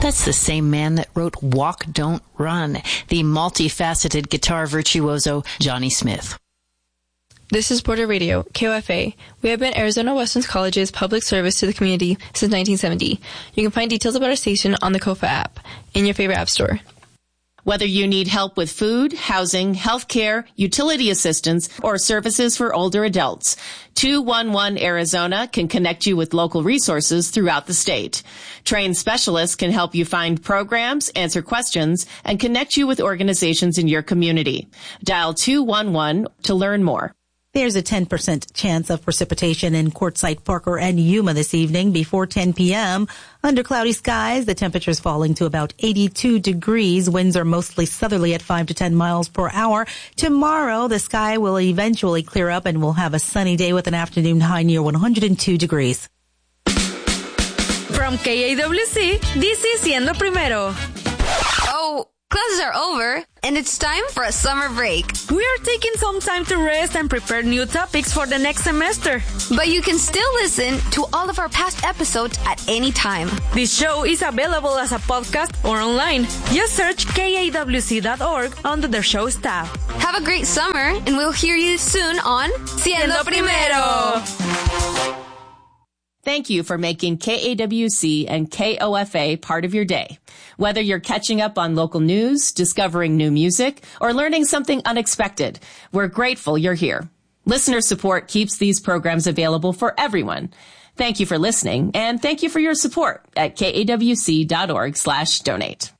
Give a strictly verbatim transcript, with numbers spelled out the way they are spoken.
That's the same man that wrote Walk, Don't Run, the multifaceted guitar virtuoso Johnny Smith. This is Border Radio, K O F A. We have been Arizona Western College's public service to the community since nineteen seventy. You can find details about our station on the Kofa app in your favorite app store. Whether you need help with food, housing, healthcare, utility assistance, or services for older adults, two one one Arizona can connect you with local resources throughout the state. Trained specialists can help you find programs, answer questions, and connect you with organizations in your community. Dial two one one to learn more. There's a ten percent chance of precipitation in Quartzsite, Parker, and Yuma this evening before ten p.m. Under cloudy skies, the temperature's falling to about eighty-two degrees. Winds are mostly southerly at five to ten miles per hour. Tomorrow, the sky will eventually clear up and we'll have a sunny day with an afternoon high near one hundred two degrees. From K A W C, this is Siendo Primero. Oh, classes are over, and it's time for a summer break. We are taking some time to rest and prepare new topics for the next semester. But you can still listen to all of our past episodes at any time. This show is available as a podcast or online. Just search K A W C dot org under the show's tab. Have a great summer, and we'll hear you soon on Siendo Primero. Thank you for making K A W C and K O F A part of your day. Whether you're catching up on local news, discovering new music, or learning something unexpected, we're grateful you're here. Listener support keeps these programs available for everyone. Thank you for listening, and thank you for your support at K A W C dot org slash donate.